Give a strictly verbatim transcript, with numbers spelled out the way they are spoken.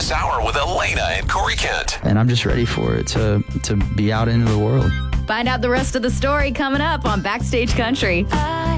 next hour with Elena and Corey Kent. And I'm just ready for it to, to be out into the world. Find out the rest of the story coming up on Backstage Country. I